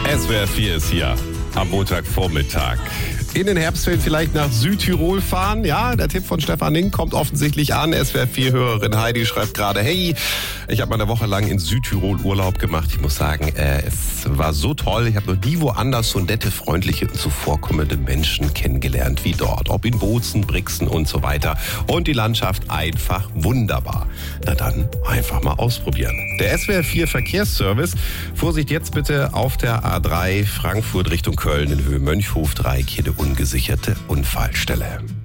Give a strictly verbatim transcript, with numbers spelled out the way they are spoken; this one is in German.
S W R vier ist hier am Montagvormittag. In den Herbstferien vielleicht nach Südtirol fahren. Ja, der Tipp von Stefan Link kommt offensichtlich an. S W R vier-Hörerin Heidi schreibt gerade, hey, ich habe mal eine Woche lang in Südtirol Urlaub gemacht. Ich muss sagen, äh, es war so toll. Ich habe noch nie woanders so nette, freundliche und zuvorkommende Menschen kennengelernt wie dort. Ob in Bozen, Brixen und so weiter. Und die Landschaft einfach wunderbar. Na dann einfach mal ausprobieren. Der S W R vier Verkehrsservice. Vorsicht jetzt bitte auf der A drei Frankfurt Richtung Köln in Höhe Mönchhof Dreieck, hier eine ungesicherte Unfallstelle.